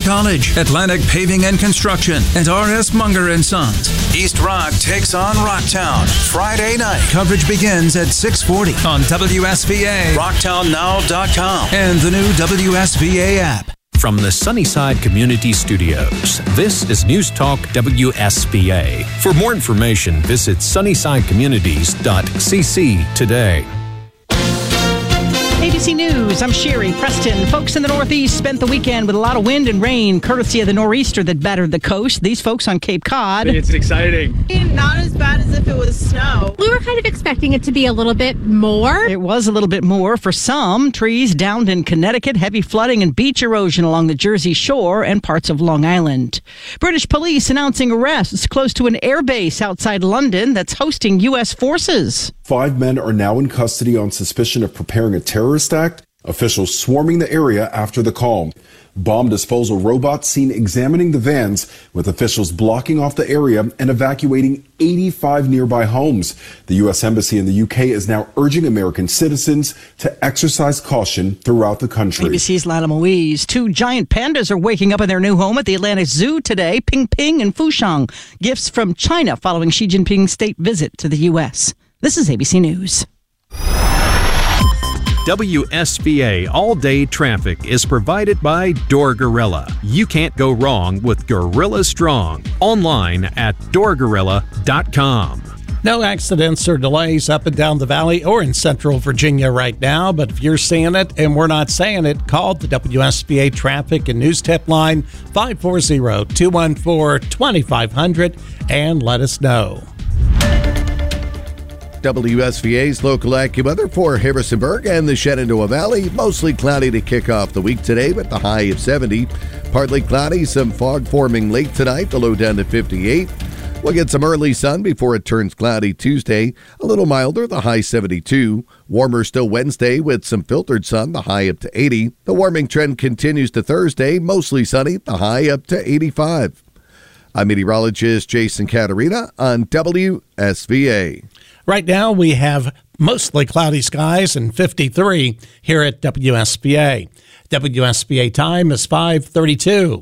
College, Atlantic Paving and Construction, and R.S. Munger & Sons. East Rock takes on Rocktown Friday night. Coverage begins at 6:40 on WSVA, rocktownnow.com, and the new WSVA app. From the Sunnyside Community Studios, this is News Talk WSVA. For more information, visit sunnysidecommunities.cc today. ABC News, I'm Sherry Preston. Folks in the Northeast spent the weekend with a lot of wind and rain, courtesy of the nor'easter that battered the coast. These folks on Cape Cod. It's exciting. Not as bad as if it was snow. We were kind of expecting it to be a little bit more. It was a little bit more for some. Trees downed in Connecticut, heavy flooding and beach erosion along the Jersey Shore and parts of Long Island. British police announcing arrests close to an air base outside London that's hosting U.S. forces. 5 men are now in custody on suspicion of preparing a terrorist act. Officials swarming the area after the call. Bomb disposal robots seen examining the vans, with officials blocking off the area and evacuating 85 nearby homes. The U.S. Embassy in the UK is now urging American citizens to exercise caution throughout the country. ABC's Lana Moise. 2 giant pandas are waking up in their new home at the Atlantic Zoo today. Ping Ping and Fushan. Gifts from China following Xi Jinping's state visit to the U.S. This is ABC News. WSVA all-day traffic is provided by Door Gorilla. You can't go wrong with Gorilla Strong. Online at doorgorilla.com. No accidents or delays up and down the valley or in central Virginia right now, but if you're seeing it and we're not saying it, call the WSVA Traffic and News Tip line 540-214-2500 and let us know. WSVA's local AccuWeather for Harrisonburg and the Shenandoah Valley. Mostly cloudy to kick off the week today with the high of 70. Partly cloudy, some fog forming late tonight, the low down to 58. We'll get some early sun before it turns cloudy Tuesday. A little milder, the high 72. Warmer still Wednesday with some filtered sun, the high up to 80. The warming trend continues to Thursday, mostly sunny, the high up to 85. I'm meteorologist Jason Caterina on WSVA. Right now, we have mostly cloudy skies and 53 here at WSVA. WSVA time is 5:32.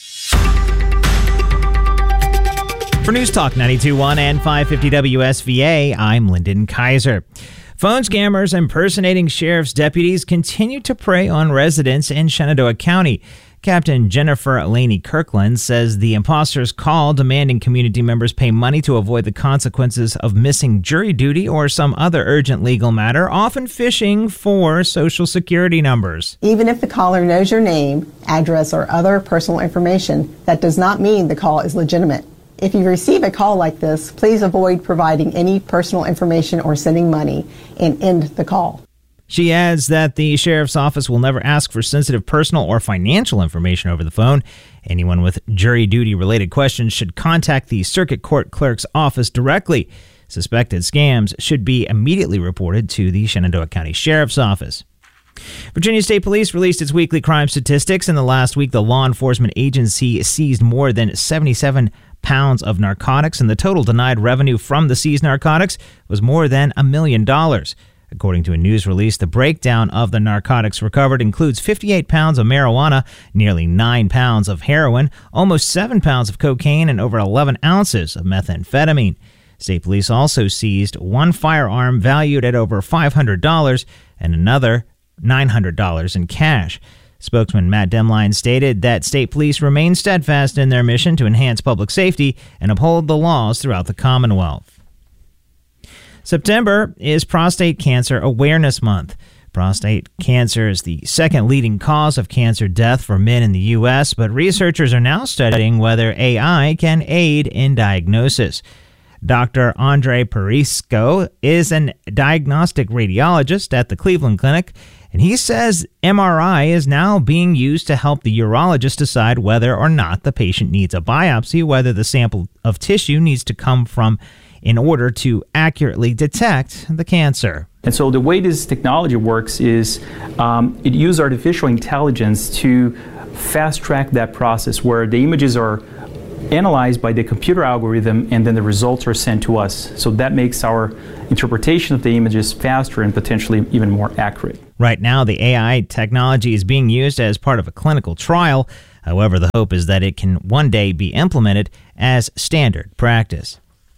For News Talk 92.1 and 550 WSVA, I'm Lyndon Kaiser. Phone scammers impersonating sheriff's deputies continue to prey on residents in Shenandoah County. Captain Jennifer Laney Kirkland says the imposters call demanding community members pay money to avoid the consequences of missing jury duty or some other urgent legal matter, often fishing for Social Security numbers. Even if the caller knows your name, address, or other personal information, that does not mean the call is legitimate. If you receive a call like this, please avoid providing any personal information or sending money and end the call. She adds that the sheriff's office will never ask for sensitive personal or financial information over the phone. Anyone with jury duty-related questions should contact the circuit court clerk's office directly. Suspected scams should be immediately reported to the Shenandoah County Sheriff's Office. Virginia State Police released its weekly crime statistics. In the last week, the law enforcement agency seized more than 77 pounds of narcotics, and the total denied revenue from the seized narcotics was more than $1 million. According to a news release, the breakdown of the narcotics recovered includes 58 pounds of marijuana, nearly 9 pounds of heroin, almost 7 pounds of cocaine, and over 11 ounces of methamphetamine. State Police also seized one firearm valued at over $500 and another $900 in cash. Spokesman Matt Demline stated that State Police remain steadfast in their mission to enhance public safety and uphold the laws throughout the Commonwealth. September is Prostate Cancer Awareness Month. Prostate cancer is the second leading cause of cancer death for men in the U.S., but researchers are now studying whether AI can aid in diagnosis. Dr. Andre Perisco is a diagnostic radiologist at the Cleveland Clinic, and he says MRI is now being used to help the urologist decide whether or not the patient needs a biopsy, whether the sample of tissue needs to come from in order to accurately detect the cancer. And so the way this technology works is it uses artificial intelligence to fast track that process where the images are analyzed by the computer algorithm and then the results are sent to us. So that makes our interpretation of the images faster and potentially even more accurate. Right now, the AI technology is being used as part of a clinical trial. However, the hope is that it can one day be implemented as standard practice.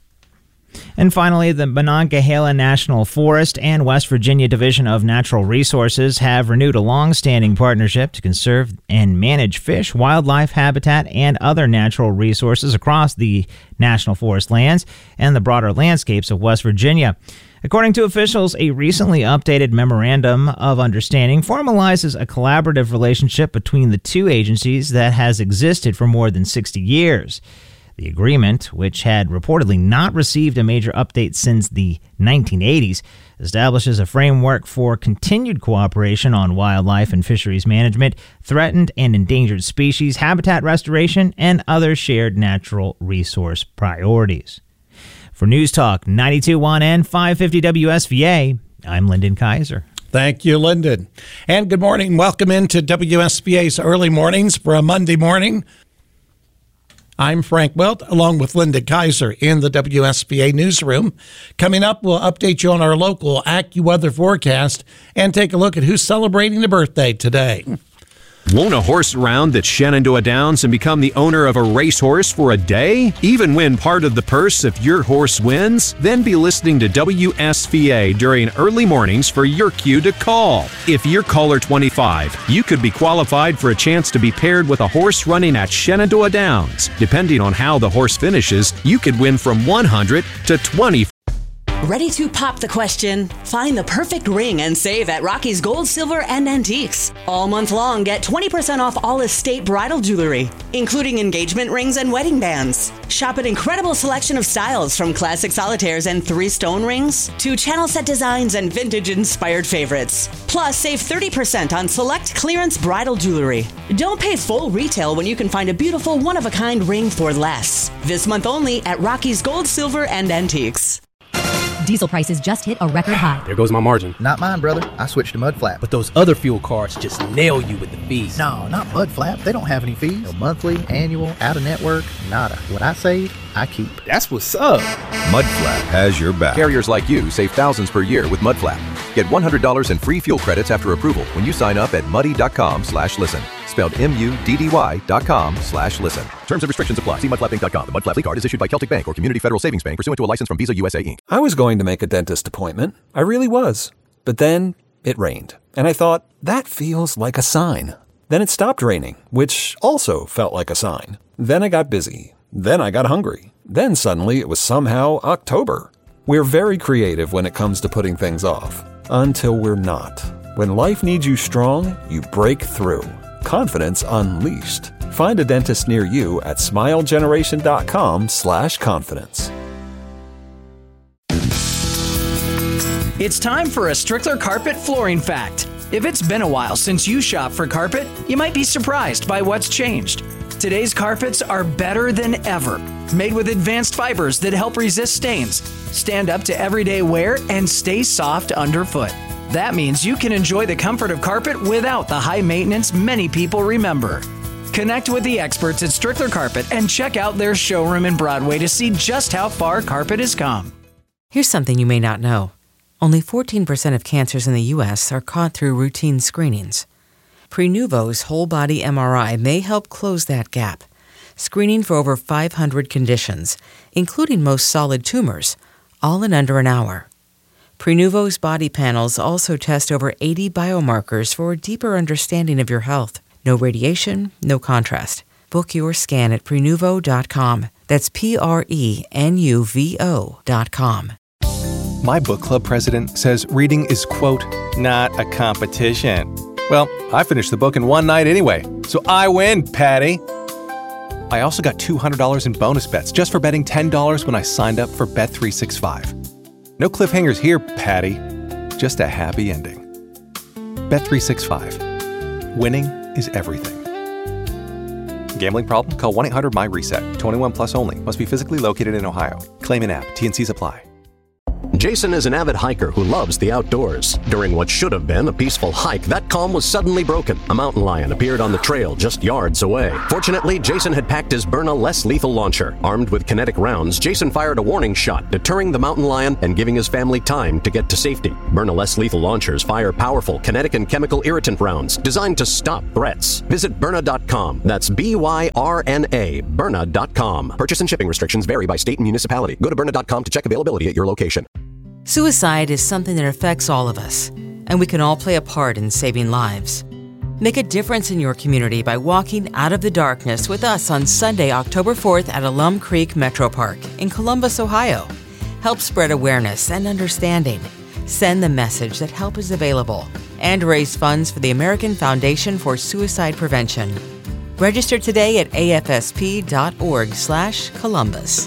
And finally, the Monongahela National Forest and West Virginia Division of Natural Resources have renewed a long-standing partnership to conserve and manage fish, wildlife habitat, and other natural resources across the National Forest lands and the broader landscapes of West Virginia. According to officials, a recently updated memorandum of understanding formalizes a collaborative relationship between the two agencies that has existed for more than 60 years. The agreement, which had reportedly not received a major update since the 1980s, establishes a framework for continued cooperation on wildlife and fisheries management, threatened and endangered species, habitat restoration, and other shared natural resource priorities. For News Talk 92.1 and 550 WSVA, I'm Lyndon Kaiser. Thank you, Lyndon. And good morning. Welcome into WSVA's Early Mornings for a Monday morning. I'm Frank Wilt, along with Linda Kaiser in the WSVA newsroom. Coming up, we'll update you on our local AccuWeather forecast and take a look at who's celebrating a birthday today. Won't a horse round at Shenandoah Downs and become the owner of a racehorse for a day? Even win part of the purse if your horse wins? Then be listening to WSVA during early mornings for your cue to call. If you're caller 25, you could be qualified for a chance to be paired with a horse running at Shenandoah Downs. Depending on how the horse finishes, you could win from 100 to 20. Ready to pop the question? Find the perfect ring and save at Rocky's Gold, Silver, and Antiques. All month long, get 20% off all estate bridal jewelry, including engagement rings and wedding bands. Shop an incredible selection of styles from classic solitaires and 3-stone rings to channel set designs and vintage-inspired favorites. Plus, save 30% on select clearance bridal jewelry. Don't pay full retail when you can find a beautiful one-of-a-kind ring for less. This month only at Rocky's Gold, Silver, and Antiques. Diesel prices just hit a record high. There goes my margin. Not mine, brother. I switched to Mudflap. But those other fuel cards just nail you with the fees. No, not Mudflap. They don't have any fees. No monthly, annual, out-of-network, nada. What I save, I keep. That's what's up. Mudflap has your back. Carriers like you save thousands per year with Mudflap. Get $100 in free fuel credits after approval when you sign up at muddy.com/listen. Spelled MUDDY.com/listen. Terms and restrictions apply. See mudflapinc.com. The Mudflap card is issued by Celtic Bank or Community Federal Savings Bank pursuant to a license from Visa USA Inc. I was going to make a dentist appointment. I really was. But then it rained. And I thought, that feels like a sign. Then it stopped raining, which also felt like a sign. Then I got busy. Then I got hungry. Then suddenly it was somehow October. We're very creative when it comes to putting things off. Until we're not. When life needs you strong, you break through. Confidence unleashed. Find a dentist near you at smilegeneration.com/confidence. It's time for a Strickler Carpet Flooring Fact. If it's been a while since you shopped for carpet, you might be surprised by what's changed. Today's carpets are better than ever. Made with advanced fibers that help resist stains, stand up to everyday wear, and stay soft underfoot. That means you can enjoy the comfort of carpet without the high maintenance many people remember. Connect with the experts at Strickler Carpet and check out their showroom in Broadway to see just how far carpet has come. Here's something you may not know. Only 14% of cancers in the U.S. are caught through routine screenings. Prenuvo's whole-body MRI may help close that gap, screening for over 500 conditions, including most solid tumors, all in under an hour. Prenuvo's body panels also test over 80 biomarkers for a deeper understanding of your health. No radiation, no contrast. Book your scan at Prenuvo.com. That's Prenuvo.com. My book club president says reading is, quote, not a competition. Well, I finished the book in one night anyway, so I win, Patty. I also got $200 in bonus bets just for betting $10 when I signed up for Bet365. No cliffhangers here, Patty. Just a happy ending. Bet365. Winning is everything. Gambling problem? Call 1-800-MY-RESET. 21 plus only. Must be physically located in Ohio. Claim in app. T&Cs apply. Jason is an avid hiker who loves the outdoors. During what should have been a peaceful hike, that calm was suddenly broken. A mountain lion appeared on the trail just yards away. Fortunately, Jason had packed his Byrna less lethal launcher. Armed with kinetic rounds, Jason fired a warning shot, deterring the mountain lion and giving his family time to get to safety. Byrna less lethal launchers fire powerful kinetic and chemical irritant rounds designed to stop threats. Visit Byrna.com. That's Byrna, Byrna.com. Purchase and shipping restrictions vary by state and municipality. Go to Byrna.com to check availability at your location. Suicide is something that affects all of us, and we can all play a part in saving lives. Make a difference in your community by walking out of the darkness with us on Sunday, October 4th at Alum Creek Metro Park in Columbus, Ohio. Help spread awareness and understanding. Send the message that help is available and raise funds for the American Foundation for Suicide Prevention. Register today at afsp.org/Columbus.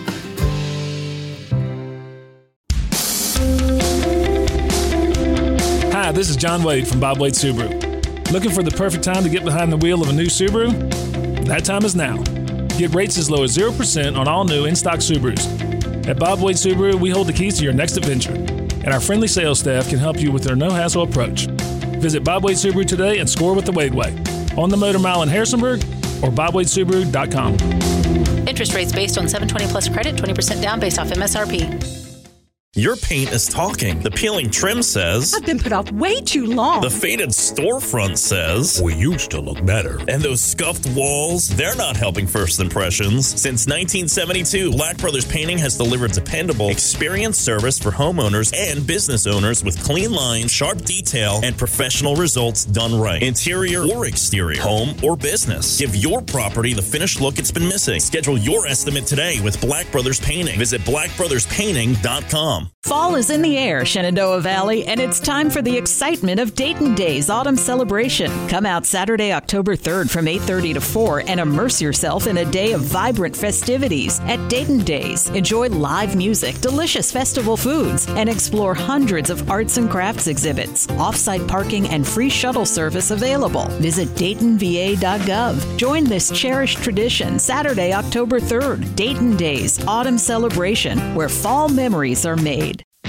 Hi, this is John Wade from Bob Wade Subaru. Looking for the perfect time to get behind the wheel of a new Subaru? That time is now. Get rates as low as 0% on all new in-stock Subarus. At Bob Wade Subaru, we hold the keys to your next adventure, and our friendly sales staff can help you with their no-hassle approach. Visit Bob Wade Subaru today and score with the Wade Way on the Motor Mile in Harrisonburg or BobWadeSubaru.com. Interest rates based on 720 plus credit, 20% down based off MSRP. Your paint is talking. The peeling trim says, I've been put off way too long. The faded storefront says, we used to look better. And those scuffed walls, they're not helping first impressions. Since 1972, Black Brothers Painting has delivered dependable, experienced service for homeowners and business owners with clean lines, sharp detail, and professional results done right. Interior or exterior, home or business. Give your property the finished look it's been missing. Schedule your estimate today with Black Brothers Painting. Visit blackbrotherspainting.com. Fall is in the air, Shenandoah Valley, and it's time for the excitement of Dayton Days Autumn Celebration. Come out Saturday, October 3rd from 8:30 to 4 and immerse yourself in a day of vibrant festivities at Dayton Days. Enjoy live music, delicious festival foods, and explore hundreds of arts and crafts exhibits. Off-site parking and free shuttle service available. Visit DaytonVA.gov. Join this cherished tradition Saturday, October 3rd. Dayton Days Autumn Celebration, where fall memories are made.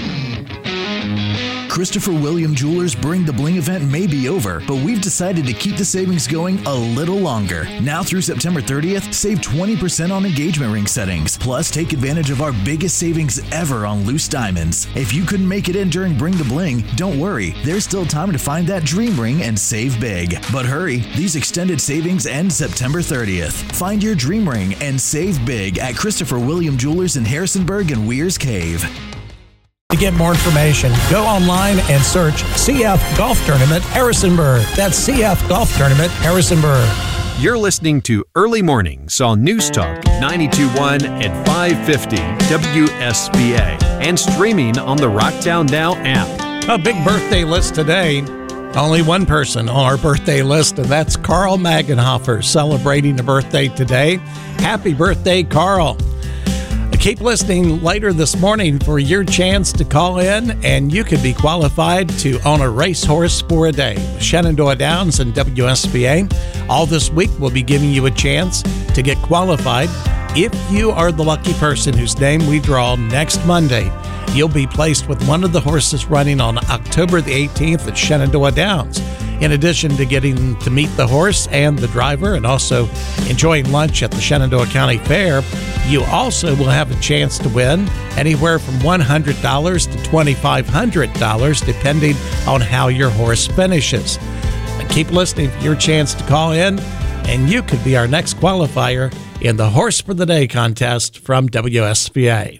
Christopher William Jewelers Bring the Bling event may be over, but we've decided to keep the savings going a little longer. Now through September 30th, save 20% on engagement ring settings. Plus, take advantage of our biggest savings ever on loose diamonds. If you couldn't make it in during Bring the Bling, don't worry. There's still time to find that dream ring and save big. But hurry, these extended savings end September 30th. Find your dream ring and save big at Christopher William Jewelers in Harrisonburg and Weir's Cave. To get more information, go online and search CF Golf Tournament Harrisonburg. That's CF Golf Tournament Harrisonburg. You're listening to Early Mornings on News Talk 92.1 and 550 WSBA and streaming on the Rocktown Now app. A big birthday list today. Only one person on our birthday list, and that's Carl Magenhofer, celebrating a birthday today. Happy birthday, Carl. Keep listening later this morning for your chance to call in, and you could be qualified to own a racehorse for a day. Shenandoah Downs and WSBA. All this week, we'll be giving you a chance to get qualified. If you are the lucky person whose name we draw next Monday, you'll be placed with one of the horses running on October the 18th at Shenandoah Downs. In addition to getting to meet the horse and the driver and also enjoying lunch at the Shenandoah County Fair, you also will have a chance to win anywhere from $100 to $2,500, depending on how your horse finishes. And keep listening for your chance to call in, and you could be our next qualifier in the Horse for the Day contest from WSBA.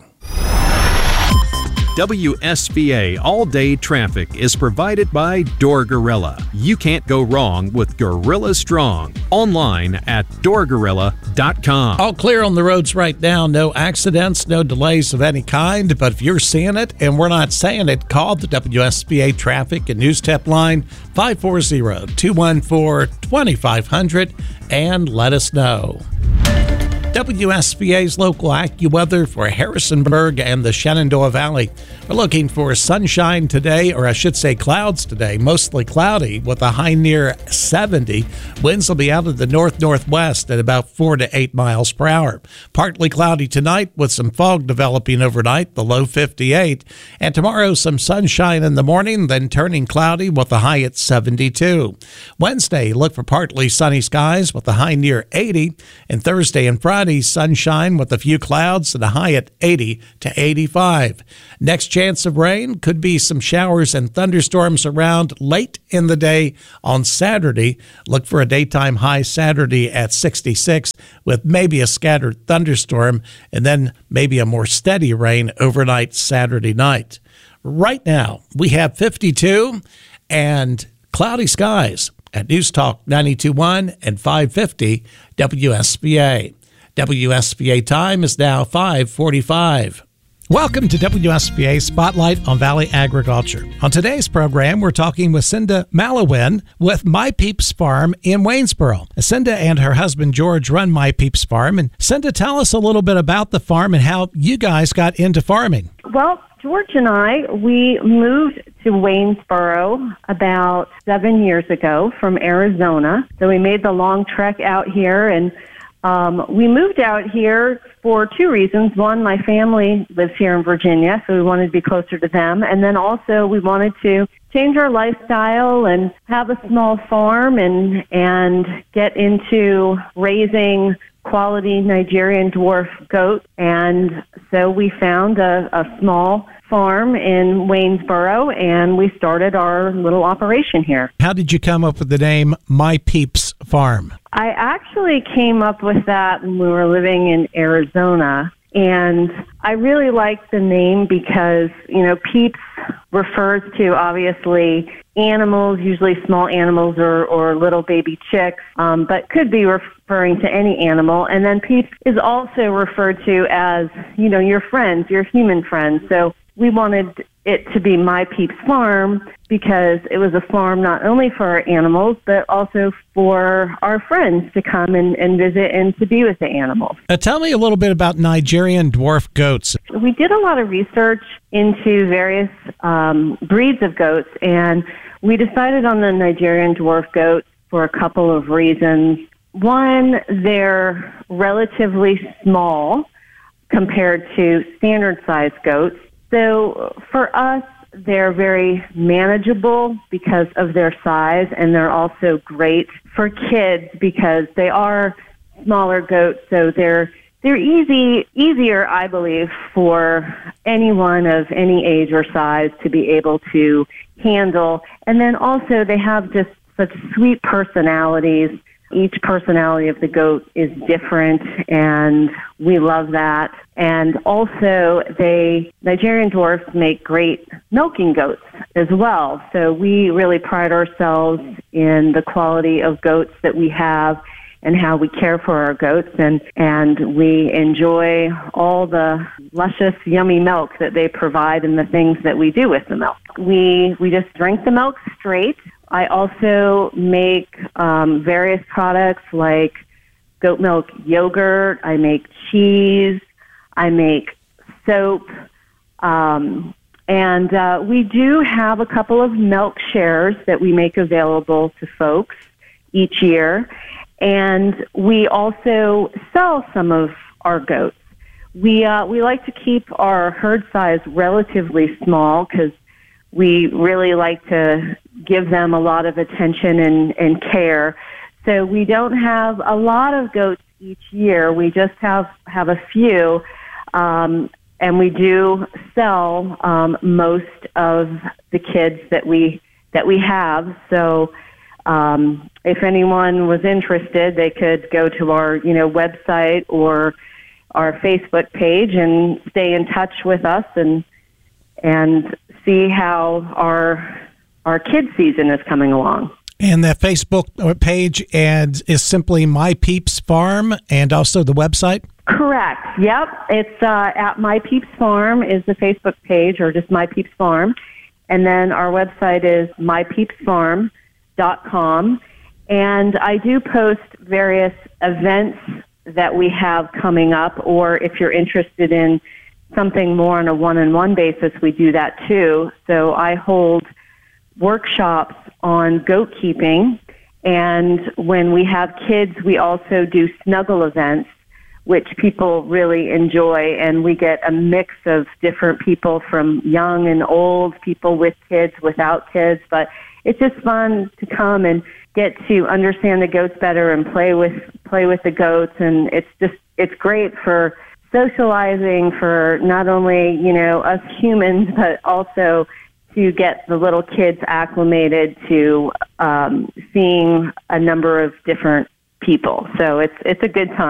WSBA all-day traffic is provided by Door Gorilla. You can't go wrong with Gorilla Strong. Online at doorgorilla.com. All clear on the roads right now. No accidents, no delays of any kind. But if you're seeing it and we're not saying it, call the WSBA Traffic and News Tip line 540-214-2500 and let us know. WSBA's local AccuWeather for Harrisonburg and the Shenandoah Valley. We're looking for sunshine today, or I should say clouds today, mostly cloudy with a high near 70. Winds will be out of the north-northwest at about 4 to 8 miles per hour. Partly cloudy tonight with some fog developing overnight, the low 58. And tomorrow some sunshine in the morning, then turning cloudy with a high at 72. Wednesday, look for partly sunny skies with a high near 80. And Thursday and Friday, sunshine with a few clouds and a high at 80 to 85. Next chance of rain could be some showers and thunderstorms around late in the day on Saturday. Look for a daytime high Saturday at 66 with maybe a scattered thunderstorm and then maybe a more steady rain overnight Saturday night. Right now, we have 52 and cloudy skies at News Talk 92.1 and 550 WSBA. WSBA time is now 5:45. Welcome to WSBA Spotlight on Valley Agriculture. On today's program, we're talking with Cinda Malawin with My Peeps Farm in Waynesboro. Cinda and her husband George run My Peeps Farm. And Cinda, tell us a little bit about the farm and how you guys got into farming. Well, George and I, we moved to Waynesboro about 7 years ago from Arizona. So we made the long trek out here, and we moved out here for two reasons. One, my family lives here in Virginia, so we wanted to be closer to them. And then also we wanted to change our lifestyle and have a small farm and get into raising quality Nigerian dwarf goats. And so we found a small farm in Waynesboro, and we started our little operation here. How did you come up with the name My Peeps Farm? I actually came up with that when we were living in Arizona, and I really liked the name because, you know, Peeps refers to, obviously, animals, usually small animals or little baby chicks, but could be referring to any animal. And then Peeps is also referred to as, you know, your friends, your human friends. So we wanted it to be My Peeps Farm because it was a farm not only for our animals, but also for our friends to come and visit and to be with the animals. Tell me a little bit about Nigerian dwarf goats. We did a lot of research into various breeds of goats, and we decided on the Nigerian dwarf goats for a couple of reasons. One, they're relatively small compared to standard-sized goats. So for us, they're very manageable because of their size, and they're also great for kids because they are smaller goats. So they're easier, I believe, for anyone of any age or size to be able to handle. And then also they have just such sweet personalities. Each personality of the goat is different, and we love that. And also, Nigerian dwarfs make great milking goats as well. So we really pride ourselves in the quality of goats that we have and how we care for our goats, and we enjoy all the luscious, yummy milk that they provide and the things that we do with the milk. We just drink the milk straight. I also make various products like goat milk yogurt. I make cheese. I make soap. And we do have a couple of milk shares that we make available to folks each year. And we also sell some of our goats. We like to keep our herd size relatively small because we really like to give them a lot of attention and care. So we don't have a lot of goats each year. We just have a few, and we do sell most of the kids that we have. So if anyone was interested, they could go to our website or our Facebook page and stay in touch with us and see how our kids season is coming along. And that Facebook page is simply My Peeps Farm, and also the website? Correct. Yep. It's at My Peeps Farm is the Facebook page, or just My Peeps Farm. And then our website is mypeepsfarm.com. And I do post various events that we have coming up, or if you're interested in something more on a one-on-one basis, we do that too. So I hold workshops on goat keeping, and when we have kids, we also do snuggle events, which people really enjoy, and we get a mix of different people from young and old, people with kids, without kids, but it's just fun to come and get to understand the goats better and play with the goats, and it's great for socializing for not only, us humans, but also to get the little kids acclimated to seeing a number of different people. So it's a good time.